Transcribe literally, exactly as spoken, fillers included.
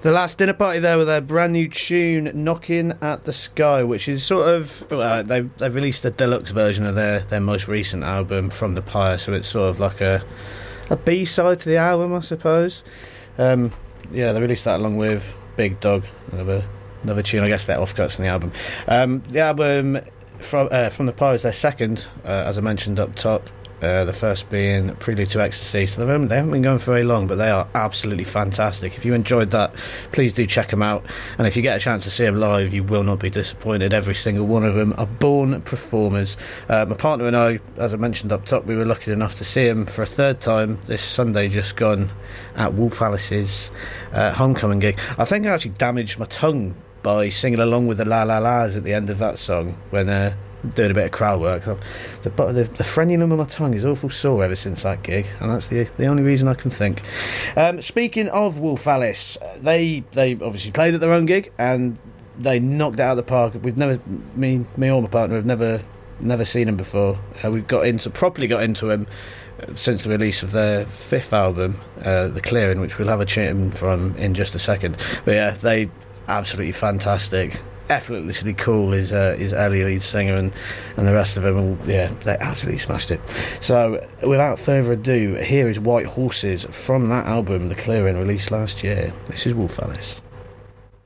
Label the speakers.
Speaker 1: The Last Dinner Party there with their brand new tune "Knocking at the Sky," which is sort of uh, they've they've released a deluxe version of their, their most recent album From the Pyre, so it's sort of like a a B side to the album, I suppose. Um, yeah, they released that along with Big Dog, another another tune. I guess they're offcuts from the album. Um, the album from uh, From the Pyre is their second, uh, as I mentioned up top. Uh, the first being Prelude to Ecstasy. So they haven't, they haven't been going for very long, but they are absolutely fantastic. If you enjoyed that, please do check them out. And if you get a chance to see them live, you will not be disappointed. Every single one of them are born performers. Uh, my partner and I, as I mentioned up top, we were lucky enough to see them for a third time this Sunday just gone at Wolf Alice's uh, homecoming gig. I think I actually damaged my tongue by singing along with the La La La's at the end of that song when... Uh, doing a bit of crowd work. The, the, the frenulum of my tongue is awful sore ever since that gig, and that's the the only reason I can think. Um, speaking of Wolf Alice, they they obviously played at their own gig and they knocked it out of the park. We've never, me me or my partner have never never seen him before. Uh, we've got into properly got into him since the release of their fifth album, uh, The Clearing, which we'll have a tune from in just a second. But yeah, they absolutely fantastic. Effortlessly cool is uh, is Ellie, lead singer, and, and the rest of them. All, yeah, they absolutely smashed it. So, without further ado, here is White Horses from that album, The Clearing, released last year. This is Wolf Alice.